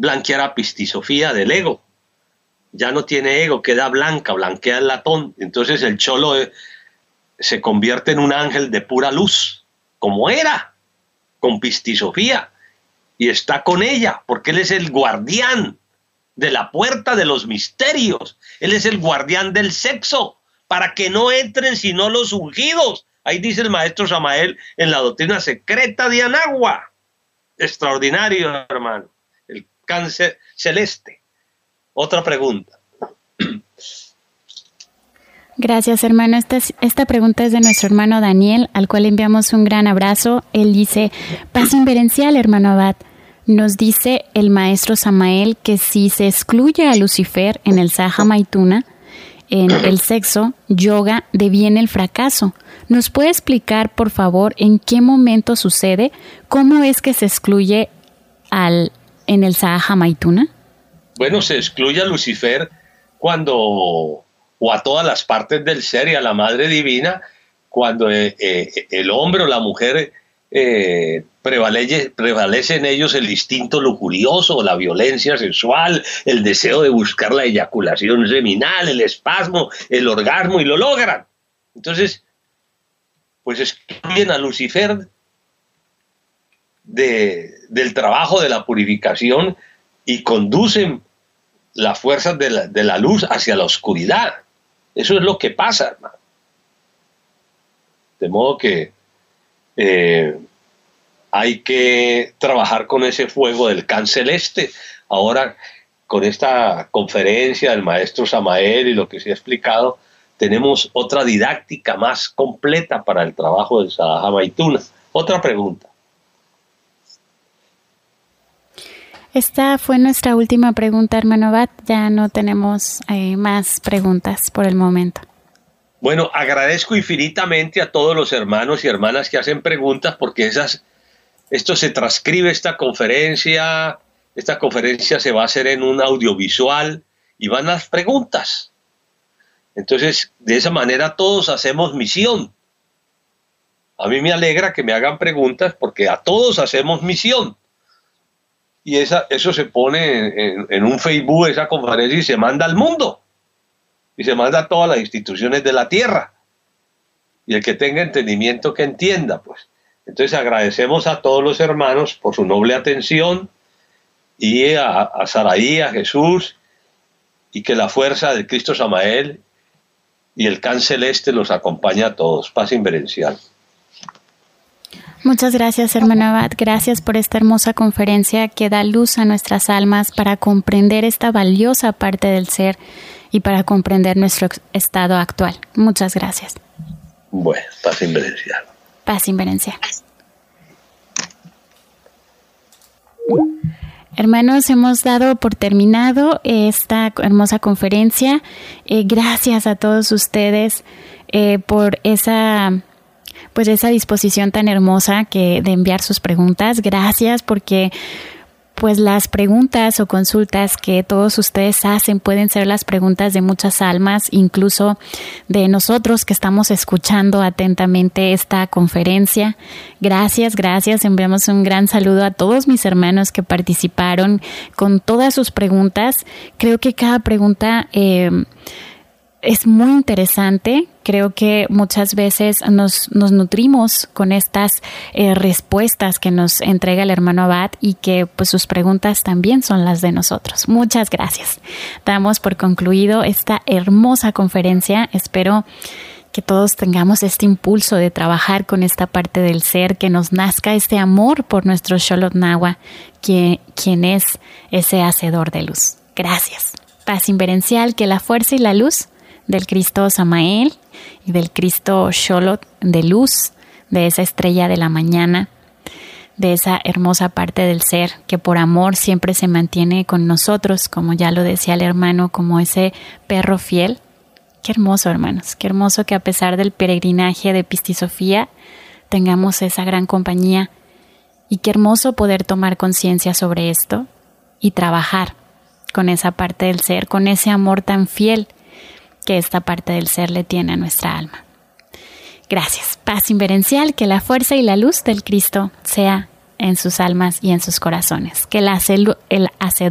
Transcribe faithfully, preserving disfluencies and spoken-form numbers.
blanquear a Pistisofía del ego. Ya no tiene ego, queda blanca, blanquea el latón. Entonces el cholo se convierte en un ángel de pura luz, como era, con Pistisofía. Y está con ella, porque él es el guardián de la puerta de los misterios. Él es el guardián del sexo, para que no entren sino los ungidos. Ahí dice el maestro Samael en la doctrina secreta de Anagua. Extraordinario, hermano. El cáncer celeste. Otra pregunta. Gracias, hermano. Esta, esta pregunta es de nuestro hermano Daniel, al cual enviamos un gran abrazo. Él dice: paz inverencial, hermano Abad. Nos dice el maestro Samael que si se excluye a Lucifer en el Saha Maituna, en el sexo, yoga, deviene el fracaso. ¿Nos puede explicar, por favor, en qué momento sucede? ¿Cómo es que se excluye al, en el Saha Maituna? Bueno, se excluye a Lucifer cuando, o a todas las partes del ser y a la Madre Divina, cuando eh, eh, el hombre o la mujer eh, prevalece, prevalece en ellos el instinto lujurioso, la violencia sexual, el deseo de buscar la eyaculación seminal, el espasmo, el orgasmo, y lo logran. Entonces, pues excluyen a Lucifer de, del trabajo de la purificación y conducen las fuerzas de la, de la luz hacia la oscuridad. Eso es lo que pasa, hermano. De modo que eh, hay que trabajar con ese fuego del can celeste. Ahora, con esta conferencia del maestro Samael y lo que se ha explicado, tenemos otra didáctica más completa para el trabajo del Saha Maituna. Otra pregunta. Esta fue nuestra última pregunta, hermano Abad. Ya no tenemos eh, más preguntas por el momento. Bueno, agradezco infinitamente a todos los hermanos y hermanas que hacen preguntas, porque esas, esto se transcribe, esta conferencia, esta conferencia se va a hacer en un audiovisual y van las preguntas. Entonces, de esa manera todos hacemos misión. A mí me alegra que me hagan preguntas porque a todos hacemos misión. Y esa, eso se pone en, en, en un Facebook, esa conferencia, y se manda al mundo. Y se manda a todas las instituciones de la tierra. Y el que tenga entendimiento que entienda, pues. Entonces agradecemos a todos los hermanos por su noble atención, y a, a Saraí, a Jesús, y que la fuerza del Cristo Samael y el can celeste los acompañe a todos. Paz inverencial. Muchas gracias, hermano Abad. Gracias por esta hermosa conferencia que da luz a nuestras almas para comprender esta valiosa parte del ser y para comprender nuestro estado actual. Muchas gracias. Bueno, paz inverencial. Paz inverencial. Hermanos, hemos dado por terminado esta hermosa conferencia. Eh, gracias a todos ustedes eh, por esa... pues esa disposición tan hermosa que de enviar sus preguntas. Gracias, porque pues las preguntas o consultas que todos ustedes hacen pueden ser las preguntas de muchas almas, incluso de nosotros que estamos escuchando atentamente esta conferencia. Gracias, gracias. Enviamos un gran saludo a todos mis hermanos que participaron con todas sus preguntas. Creo que cada pregunta eh, es muy interesante. Creo que muchas veces nos, nos nutrimos con estas eh, respuestas que nos entrega el hermano Abad, y que pues sus preguntas también son las de nosotros. Muchas gracias. Damos por concluido esta hermosa conferencia. Espero que todos tengamos este impulso de trabajar con esta parte del ser, que nos nazca este amor por nuestro Xolotl Nahua, que, quien es ese hacedor de luz. Gracias. Paz inverencial, que la fuerza y la luz del Cristo Samael y del Cristo Xolotl de luz, de esa estrella de la mañana, de esa hermosa parte del ser que por amor siempre se mantiene con nosotros, como ya lo decía el hermano, como ese perro fiel. Qué hermoso, hermanos, qué hermoso que a pesar del peregrinaje de Pistisofía tengamos esa gran compañía, y qué hermoso poder tomar conciencia sobre esto y trabajar con esa parte del ser, con ese amor tan fiel que esta parte del ser le tiene a nuestra alma. Gracias. Paz inverencial, que la fuerza y la luz del Cristo sea en sus almas y en sus corazones. Que el hacedor